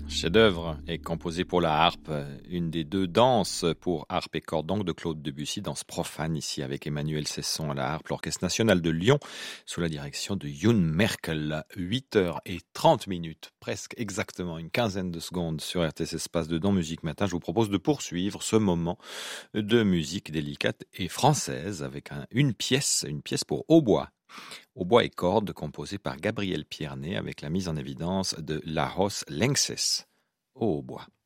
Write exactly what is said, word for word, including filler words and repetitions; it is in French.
Chef-d'œuvre est composé pour la harpe, une des deux danses pour harpe et cordes donc de Claude Debussy, danse profane ici avec Emmanuel Cesson à la harpe, l'Orchestre national de Lyon sous la direction de Youn Merkel. huit heures trente minutes, presque exactement une quinzaine de secondes sur R T S Espace de Dans Musique Matin. Je vous propose de poursuivre ce moment de musique délicate et française avec un- une pièce, une pièce pour hautbois. Hautbois et cordes composée par Gabriel Pierné avec la mise en évidence de Laros Lenxes au hautbois.